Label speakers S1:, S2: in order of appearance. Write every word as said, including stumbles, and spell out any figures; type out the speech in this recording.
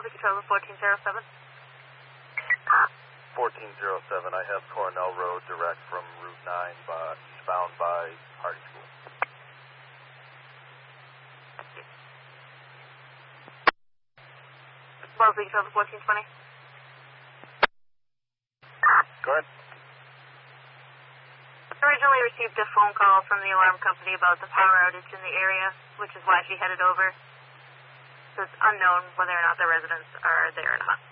S1: Wellesley Control fourteen oh seven.
S2: fourteen oh seven, I have Cornell Road direct from Route nine by, eastbound by Hardy School.
S1: Wellesley Control fourteen twenty.
S2: Go ahead.
S1: Originally received a phone call from the alarm company about the power outage in the area, which is why she headed over. So it's unknown whether or not the residents are there or not.